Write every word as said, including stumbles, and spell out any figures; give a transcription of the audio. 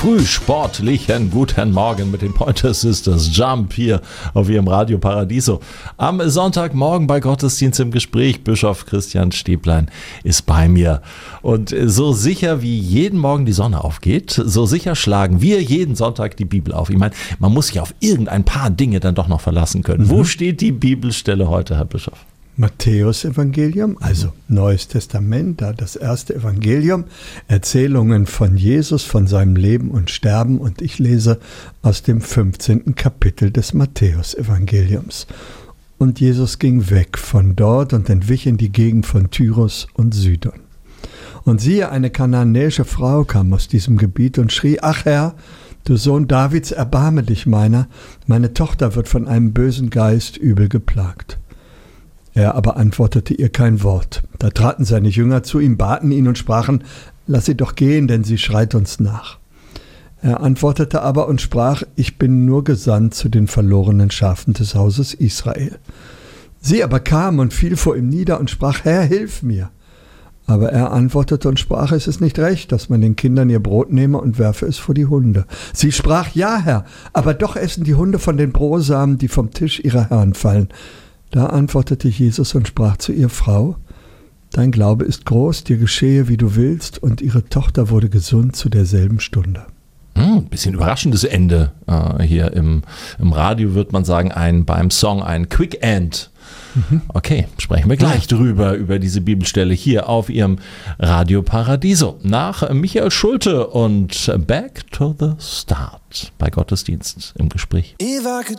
früh sportlichen guten Morgen mit den Pointer Sisters Jump hier auf ihrem Radio Paradiso. Am Sonntagmorgen bei Gottesdienst im Gespräch, Bischof Christian Stäblein ist bei mir. Und so sicher wie jeden Morgen die Sonne aufgeht, so sicher schlagen wir jeden Sonntag die Bibel auf. Ich meine, man muss sich auf irgendein paar Dinge dann doch noch verlassen können. Mhm. Wo steht die Bibelstelle heute, Herr Bischof? Matthäus-Evangelium, also Neues Testament, da das erste Evangelium, Erzählungen von Jesus, von seinem Leben und Sterben, und ich lese aus dem fünfzehnten Kapitel des Matthäus-Evangeliums. Und Jesus ging weg von dort und entwich in die Gegend von Tyrus und Sidon. Und siehe, eine kananäische Frau kam aus diesem Gebiet und schrie: Ach Herr, du Sohn Davids, erbarme dich meiner, meine Tochter wird von einem bösen Geist übel geplagt. Er aber antwortete ihr kein Wort. Da traten seine Jünger zu ihm, baten ihn und sprachen: Lass sie doch gehen, denn sie schreit uns nach. Er antwortete aber und sprach: Ich bin nur gesandt zu den verlorenen Schafen des Hauses Israel. Sie aber kam und fiel vor ihm nieder und sprach: Herr, hilf mir. Aber er antwortete und sprach: Es ist nicht recht, dass man den Kindern ihr Brot nehme und werfe es vor die Hunde. Sie sprach: Ja, Herr, aber doch essen die Hunde von den Brosamen, die vom Tisch ihrer Herren fallen. Da antwortete Jesus und sprach zu ihr: Frau, dein Glaube ist groß, dir geschehe, wie du willst. Und ihre Tochter wurde gesund zu derselben Stunde. Hm, bisschen überraschendes Ende äh, hier im, im Radio, würde man sagen, ein beim Song ein Quick End. Mhm. Okay, sprechen wir gleich drüber, über diese Bibelstelle hier auf Ihrem Radio Paradiso. Nach Michael Schulte und Back to the Start bei Gottesdienst im Gespräch.